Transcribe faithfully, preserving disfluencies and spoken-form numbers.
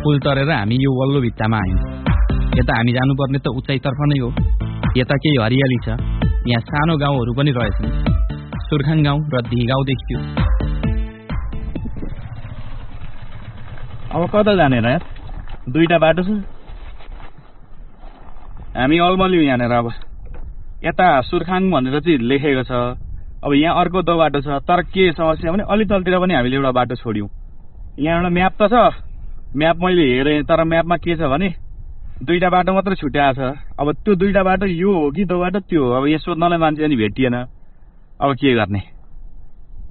पुल तरेर हामी यो वल्लो भित्तामा आयौँ। यता हामी जानुपर्ने त उचाइतर्फ नै हो। यता केही हरियाली छ, यहाँ सानो गाउँहरू पनि रहेछन्। सुर्खाङ गाउँ र धी गाउँ देखियो। अब कता जाने र? दुईटा बाटो छ, हामी अलमलियौँ यहाँनिर। अब यता सुर्खाङ भनेर चाहिँ लेखेको छ, अब यहाँ अर्को दो बाटो छ। तर के समस्या भने अलि तलतिर पनि हामीले एउटा बाटो छोड्यौँ। यहाँ एउटा म्याप त छ, म्याप मैले हेरेँ, तर म्यापमा के छ भने दुईटा बाटो मात्र छुट्याएको छ। अब त्यो दुईटा बाटो यो हो कि दो बाटो त्यो हो, अब यो सोध्नलाई मान्छे अनि भेटिएन। अब के गर्ने?